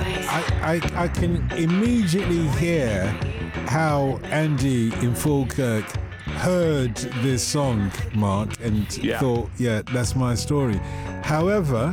I can immediately hear how Andy in Falkirk heard this song, Mark, and thought, yeah, that's my story. However,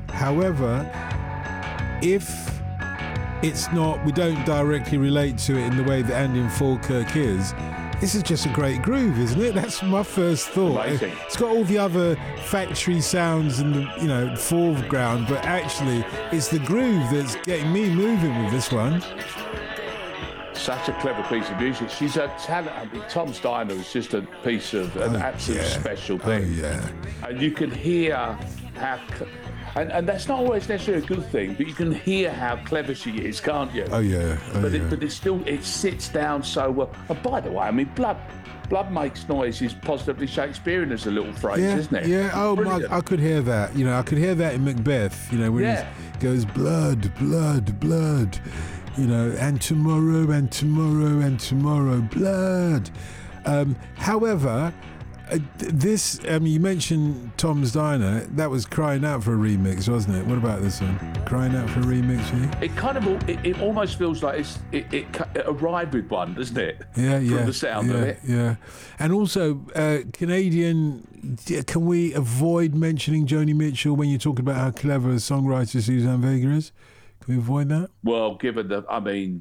if it's not, we don't directly relate to it in the way that Andy in Falkirk is, this is just a great groove, isn't it? That's my first thought. Amazing. It's got all the other factory sounds in the foreground, but actually it's the groove that's getting me moving with this one. Such a clever piece of music. She's a talent. I mean, Tom's Diner is just a piece of an absolute special thing. Oh, yeah. And you can hear how... And that's not always necessarily a good thing, but you can hear how clever she is, can't you? Oh, yeah. But it still sits down so well. And by the way, I mean, blood makes noise is positively Shakespearean as a little phrase, isn't it? Yeah, I could hear that. I could hear that in Macbeth, when he goes, blood, blood, blood. And tomorrow, and tomorrow, and tomorrow, blood. However, this, you mentioned Tom's Diner. That was crying out for a remix, wasn't it? What about this one? Crying out for a remix for you? It kind of, it almost feels like it arrived with one, doesn't it? Yeah. From the sound of it. Yeah. And also, Canadian, can we avoid mentioning Joni Mitchell when you talk about how clever a songwriter Suzanne Vega is? Can we avoid that? Well, given the, I mean,